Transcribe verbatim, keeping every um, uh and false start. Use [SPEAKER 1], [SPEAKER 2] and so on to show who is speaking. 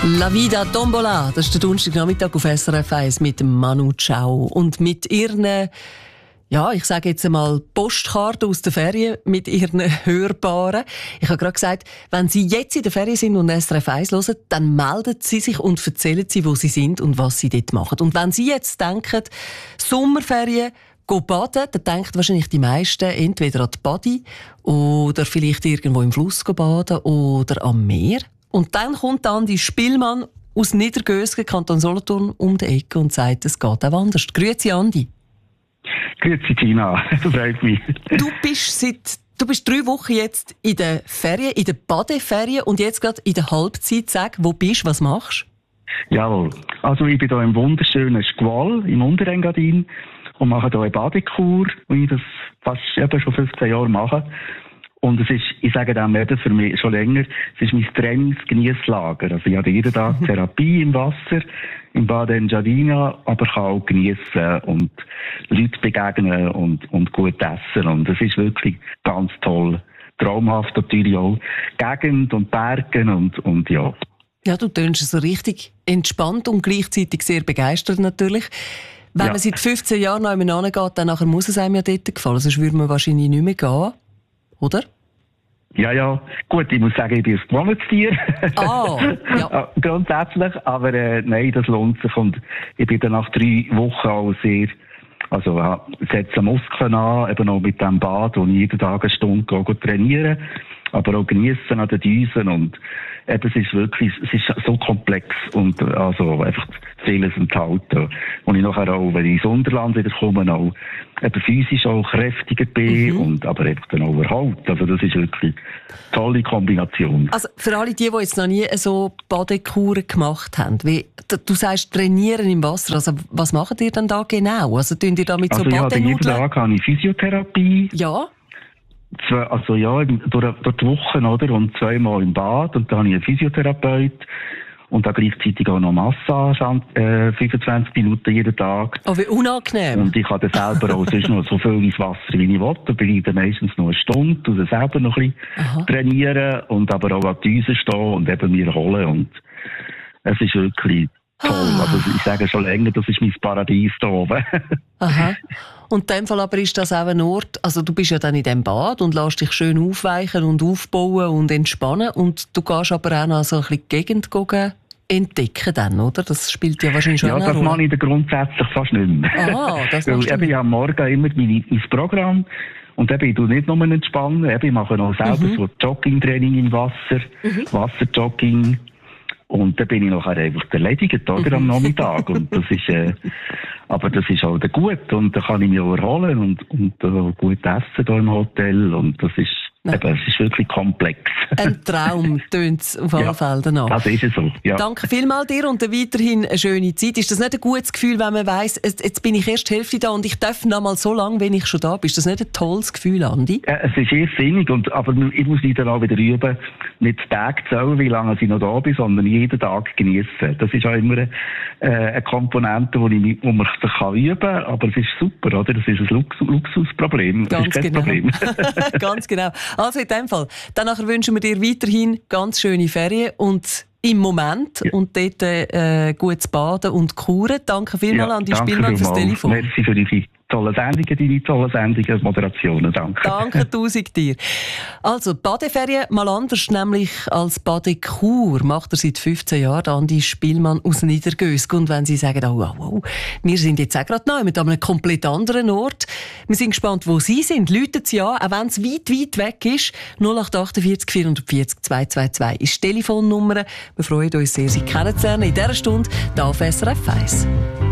[SPEAKER 1] La Vida Tombola, das ist der Donnerstagnachmittag auf S R F eins mit Manu Chao und mit ihren, ja, ich sage jetzt einmal Postkarten aus der Ferien, mit ihren Hörbaren. Ich habe gerade gesagt, wenn Sie jetzt in der Ferien sind und S R F eins hören, dann melden Sie sich und erzählen Sie, wo Sie sind und was Sie dort machen. Und wenn Sie jetzt denken, Sommerferien, go baden, dann denken wahrscheinlich die meisten entweder an die Badi oder vielleicht irgendwo im Fluss go baden oder am Meer. Und dann kommt dann die Spielmann aus Niedergösgen, Kanton Solothurn, um die Ecke und sagt, es geht auch anders. Grüezi, Andi.
[SPEAKER 2] Grüezi, Tina. Das freut mich.
[SPEAKER 1] Du bist seit, du bist drei Wochen jetzt in den Ferien, in den Badeferien und jetzt gerade in der Halbzeit. Sag, wo bist du, was machst
[SPEAKER 2] du? Jawohl. Also ich bin hier im wunderschönen Schqual, im Unterengadin, und mache hier eine Badekur, wie ich das fast eben schon fünfzehn Jahre mache. Und es ist, ich sage dem eben für mich schon länger, es ist mein Trainings-Genießlager. Also ich habe jeden Tag Therapie im Wasser, im Bad Engadina, aber kann auch geniessen und Leute begegnen und, und gut essen. Und es ist wirklich ganz toll. Traumhaft natürlich auch. Gegend und Bergen und, und ja.
[SPEAKER 1] Ja, du tönst so richtig entspannt und gleichzeitig sehr begeistert natürlich. Wenn ja. man seit fünfzehn Jahren noch einmal hingeht, dann nachher muss es einem ja dort gefallen. Sonst würde man wahrscheinlich nicht mehr gehen. Oder?
[SPEAKER 2] Ja, ja. Gut, ich muss sagen, ich bin ein Gewohnheitstier.
[SPEAKER 1] Ah, ja.
[SPEAKER 2] Grundsätzlich. Aber äh, nein, das lohnt sich. Und ich bin dann nach drei Wochen auch sehr, also äh, setze Muskeln an, eben auch mit dem Bad, wo ich jeden Tag eine Stunde gehe, gehe trainieren, aber auch geniessen an den Düsen. Und eben, es ist wirklich, es ist so komplex und also einfach vieles enthalten. Und ich nachher auch, wenn ich ins Unterland wieder komme, auch eben physisch auch kräftiger bin, mhm. und aber eben dann auch erhalten. Also das ist wirklich eine tolle Kombination.
[SPEAKER 1] Also für alle die, die jetzt noch nie so Badekuren gemacht haben, wie, du sagst trainieren im Wasser, also was macht ihr denn da genau? Also tun ihr da mit so
[SPEAKER 2] also
[SPEAKER 1] Badenudeln?
[SPEAKER 2] Jeden Tag habe ich Physiotherapie.
[SPEAKER 1] Ja.
[SPEAKER 2] Zwei, also ja, durch, durch die Woche, oder? Und zweimal im Bad. Und dann habe ich einen Physiotherapeut. Und dann gleichzeitig auch noch Massage, äh, fünfundzwanzig Minuten jeden Tag.
[SPEAKER 1] Oh, wie unangenehm.
[SPEAKER 2] Und ich kann dann selber auch sonst noch so viel ins Wasser, wie ich will. Da bin ich dann meistens noch eine Stunde und dann selber noch ein bisschen Aha. trainieren und aber auch an die Düse stehen und eben mir holen. Und es ist wirklich toll. Ah. Also ich sage schon länger, das ist mein Paradies da oben.
[SPEAKER 1] Aha. Und in dem Fall aber ist das auch ein Ort, also du bist ja dann in diesem Bad und lässt dich schön aufweichen und aufbauen und entspannen und du gehst aber auch noch so ein bisschen die Gegend gucken, entdecken dann, oder? Das spielt ja wahrscheinlich schon
[SPEAKER 2] ja,
[SPEAKER 1] eine Rolle.
[SPEAKER 2] Ja, das mache ich dann grundsätzlich fast nicht mehr.
[SPEAKER 1] Ah, das machst
[SPEAKER 2] Weil
[SPEAKER 1] du
[SPEAKER 2] ich habe am Morgen immer mein, mein Programm und eben, ich tue nicht nur entspannen, eben, ich mache auch selber mhm. so Jogging-Training im Wasser, mhm. Wasserjogging. Und dann bin ich nachher einfach erledigt, oder, am Nachmittag. Und das ist, äh, aber das ist auch gut. Und da kann ich mich auch erholen und, und äh, gut essen hier im Hotel. Und das ist, eben, es ist wirklich komplex.
[SPEAKER 1] Ein Traum tönt es auf alle
[SPEAKER 2] ja,
[SPEAKER 1] Fälle danach.
[SPEAKER 2] Das ist es so, ja.
[SPEAKER 1] Danke vielmals dir und weiterhin eine schöne Zeit. Ist das nicht ein gutes Gefühl, wenn man weiss, jetzt bin ich erst die Hälfte da und ich darf noch mal so lange, wenn ich schon da bin? Ist das nicht ein tolles Gefühl, Andi?
[SPEAKER 2] Ja, es ist eher sinnig, und, aber ich muss mich dann auch wieder üben, nicht Tage zählen, wie lange ich noch da bin, sondern jeden Tag genießen. Das ist auch immer eine, äh, eine Komponente, wo, ich, wo man sich kann üben kann, aber es ist super, oder? Das ist ein Lux- Luxusproblem. Das
[SPEAKER 1] Ganz
[SPEAKER 2] ist kein
[SPEAKER 1] genau.
[SPEAKER 2] Problem.
[SPEAKER 1] Ganz genau. Also in dem Fall, dann nachher wünschen wir dir weiterhin ganz schöne Ferien und im Moment ja. und dort äh, gutes Baden und Kuren. Danke vielmals ja, an die Spielmann fürs Telefon.
[SPEAKER 2] Merci für die tolle Sendungen, deine tolle Sendungen, Moderationen. Danke.
[SPEAKER 1] Danke tausend dir. Also, Badeferien mal anders, nämlich als Badekur macht er seit fünfzehn Jahren Andi Spielmann aus Niedergösgen. Und wenn Sie sagen, oh, oh, oh, wir sind jetzt auch gerade neu mit einem komplett anderen Ort. Wir sind gespannt, wo Sie sind. Läuten Sie an, auch wenn es weit, weit weg ist. null acht achtundvierzig vierhundertvierzig zweihundertzweiundzwanzig ist die Telefonnummer. Wir freuen uns sehr, Sie kennenzulernen in dieser Stunde hier auf S R F eins.